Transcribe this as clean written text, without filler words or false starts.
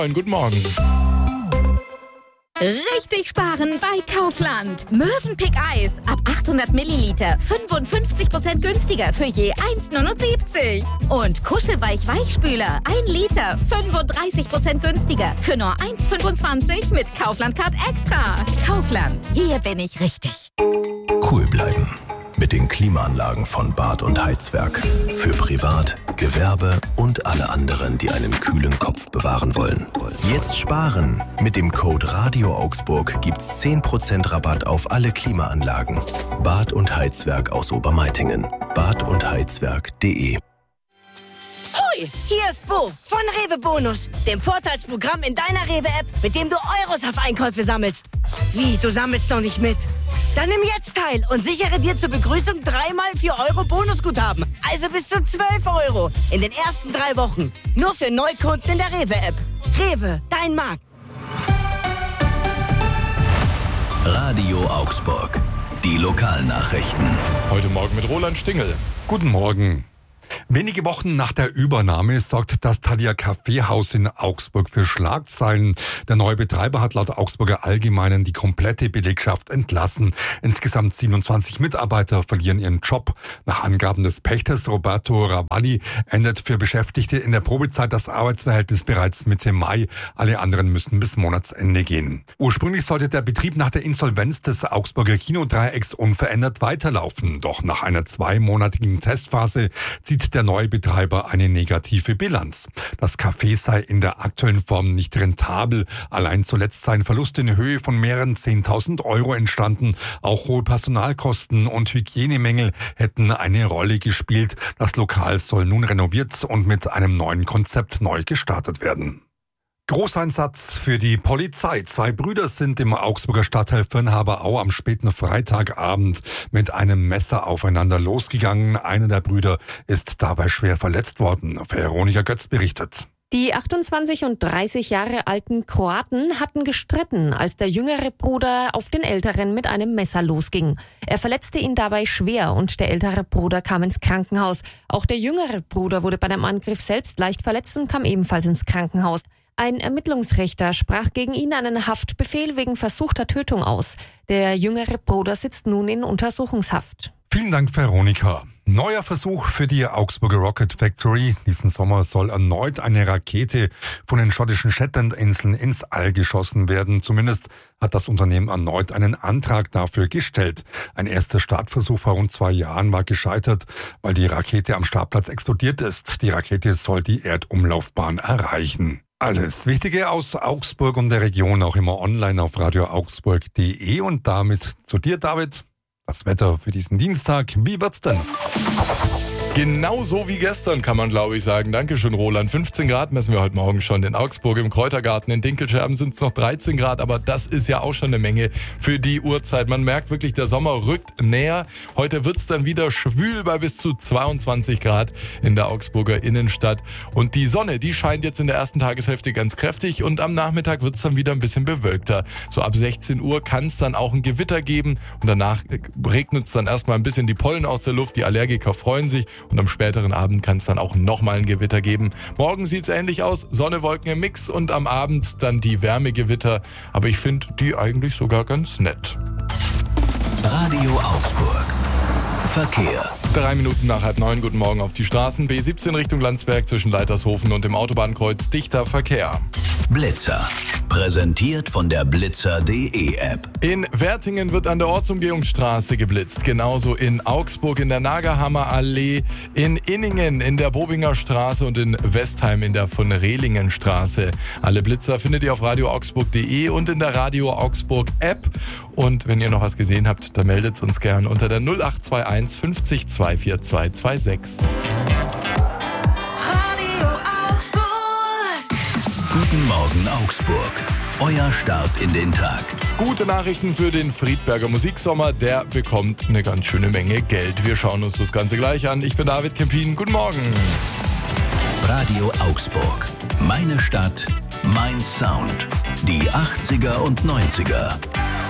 Guten Morgen. Richtig sparen bei Kaufland. Mövenpick Eis ab 800 Milliliter 55% günstiger für je 1,79. Und Kuschelweich Weichspüler 1 Liter 35% günstiger für nur 1,25 mit Kaufland Card Extra. Kaufland, hier bin ich richtig. Cool bleiben mit den Klimaanlagen von Bad und Heizwerk. Für Privat, Gewerbe und alle anderen, die einen kühlen Kopf bewahren wollen. Jetzt sparen. Mit dem Code Radio Augsburg gibt's 10% Rabatt auf alle Klimaanlagen. Bad und Heizwerk aus Obermeitingen. badundheizwerk.de. Hoi, hier ist Bo von Rewe Bonus, dem Vorteilsprogramm in deiner Rewe-App, mit dem du Euros auf Einkäufe sammelst. Wie, du sammelst noch nicht mit? Dann nimm jetzt teil und sichere dir zur Begrüßung 3x 4 Euro Bonusguthaben. Also bis zu 12 Euro in den ersten 3 Wochen. Nur für Neukunden in der Rewe-App. Rewe, dein Markt. Radio Augsburg. Die Lokalnachrichten. Heute Morgen mit Roland Stingel. Guten Morgen. Wenige Wochen nach der Übernahme sorgt das Thalia Kaffeehaus in Augsburg für Schlagzeilen. Der neue Betreiber hat laut Augsburger Allgemeinen die komplette Belegschaft entlassen. Insgesamt 27 Mitarbeiter verlieren ihren Job. Nach Angaben des Pächters Roberto Ravalli endet für Beschäftigte in der Probezeit das Arbeitsverhältnis bereits Mitte Mai. Alle anderen müssen bis Monatsende gehen. Ursprünglich sollte der Betrieb nach der Insolvenz des Augsburger Kinodreiecks unverändert weiterlaufen. Doch nach einer 2-monatigen Testphase zieht der neue Betreiber eine negative Bilanz. Das Café sei in der aktuellen Form nicht rentabel. Allein zuletzt seien Verluste in Höhe von mehreren 10.000 Euro entstanden. Auch hohe Personalkosten und Hygienemängel hätten eine Rolle gespielt. Das Lokal soll nun renoviert und mit einem neuen Konzept neu gestartet werden. Großeinsatz für die Polizei. 2 Brüder sind im Augsburger Stadtteil Firnhaber-Au am späten Freitagabend mit einem Messer aufeinander losgegangen. Einer der Brüder ist dabei schwer verletzt worden. Veronika Götz berichtet. Die 28 und 30 Jahre alten Kroaten hatten gestritten, als der jüngere Bruder auf den älteren mit einem Messer losging. Er verletzte ihn dabei schwer und der ältere Bruder kam ins Krankenhaus. Auch der jüngere Bruder wurde bei dem Angriff selbst leicht verletzt und kam ebenfalls ins Krankenhaus. Ein Ermittlungsrichter sprach gegen ihn einen Haftbefehl wegen versuchter Tötung aus. Der jüngere Bruder sitzt nun in Untersuchungshaft. Vielen Dank, Veronika. Neuer Versuch für die Augsburger Rocket Factory. Diesen Sommer soll erneut eine Rakete von den schottischen Shetlandinseln ins All geschossen werden. Zumindest hat das Unternehmen erneut einen Antrag dafür gestellt. Ein erster Startversuch vor rund 2 Jahren war gescheitert, weil die Rakete am Startplatz explodiert ist. Die Rakete soll die Erdumlaufbahn erreichen. Alles Wichtige aus Augsburg und der Region auch immer online auf radioaugsburg.de. Und damit zu dir, David. Das Wetter für diesen Dienstag, wie wird's denn? Genauso wie gestern, kann man glaube ich sagen. Dankeschön, Roland. 15 Grad messen wir heute Morgen schon in Augsburg im Kräutergarten. In Dinkelscherben sind es noch 13 Grad, aber das ist ja auch schon eine Menge für die Uhrzeit. Man merkt wirklich, der Sommer rückt näher. Heute wird's dann wieder schwül bei bis zu 22 Grad in der Augsburger Innenstadt. Und die Sonne, die scheint jetzt in der ersten Tageshälfte ganz kräftig und am Nachmittag wird's dann wieder ein bisschen bewölkter. So ab 16 Uhr kann es dann auch ein Gewitter geben und danach regnet es dann erstmal ein bisschen die Pollen aus der Luft. Die Allergiker freuen sich. Und am späteren Abend kann es dann auch nochmal ein Gewitter geben. Morgen sieht es ähnlich aus. Sonne, Wolken im Mix und am Abend dann die Wärmegewitter. Aber ich finde die eigentlich sogar ganz nett. Radio Augsburg. Verkehr. 3 Minuten nach 8:30. Guten Morgen auf die Straßen. B17 Richtung Landsberg zwischen Leitershofen und dem Autobahnkreuz. Dichter Verkehr. Blitzer. Präsentiert von der Blitzer.de App. In Wertingen wird an der Ortsumgehungsstraße geblitzt. Genauso in Augsburg in der Nagerhammer Allee, in Inningen in der Bobinger Straße und in Westheim in der von Rehlingen Straße. Alle Blitzer findet ihr auf radioaugsburg.de und in der Radio Augsburg App. Und wenn ihr noch was gesehen habt, dann meldet uns gern unter der 0821 50 24226. Guten Morgen Augsburg. Euer Start in den Tag. Gute Nachrichten für den Friedberger Musiksommer. Der bekommt eine ganz schöne Menge Geld. Wir schauen uns das Ganze gleich an. Ich bin David Kempin. Guten Morgen. Radio Augsburg. Meine Stadt, mein Sound. Die 80er und 90er.